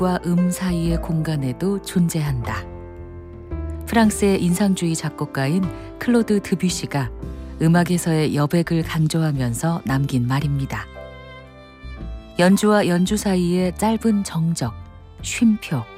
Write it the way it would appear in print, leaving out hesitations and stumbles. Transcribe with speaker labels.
Speaker 1: 음과 사이의 공간에도 존재한다. 프랑스의 인상주의 작곡가인 클로드 드뷔시가 음악에서의 여백을 강조하면서 남긴 말입니다. 연주와 연주 사이의 짧은 정적, 쉼표,